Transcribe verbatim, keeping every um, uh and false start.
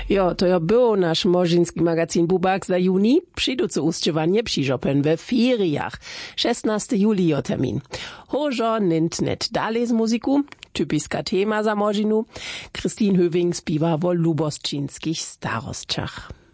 Jo, to jo był nasz młodzieński magazyn Bubak za juni. Przyjduce ustrzywanie przyżopen we feriach. szesnastego julija termin. Hożo nintnet dalej z muzyku. Typiska tema za młodzinu. Christine Höving śpiewa o lubosczynskich starostczach.